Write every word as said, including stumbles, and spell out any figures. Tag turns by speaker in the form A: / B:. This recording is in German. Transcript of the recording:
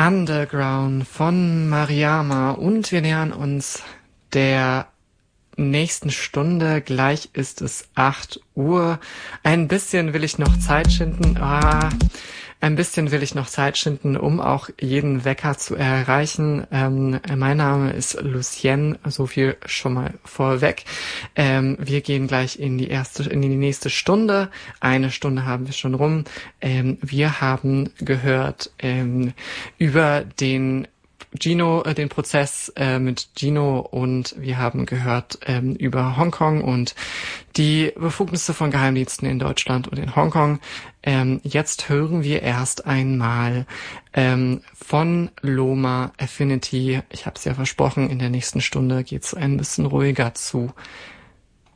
A: Underground von Mariama und wir nähern uns der nächsten Stunde. Gleich ist es acht Uhr. Ein bisschen will ich noch Zeit schinden. Ah, ein bisschen will ich noch Zeit schinden, um auch jeden Wecker zu erreichen. Ähm, mein Name ist Lucien, so viel schon mal vorweg. Ähm, wir gehen gleich in die erste, in die nächste Stunde. Eine Stunde haben wir schon rum. Ähm, wir haben gehört ähm, über den Gino, äh, den Prozess äh, mit Gino und wir haben gehört ähm, über Hongkong und die Befugnisse von Geheimdiensten in Deutschland und in Hongkong. Ähm, jetzt hören wir erst einmal ähm, von Loma Affinity. Ich habe es ja versprochen, in der nächsten Stunde geht's ein bisschen ruhiger zu.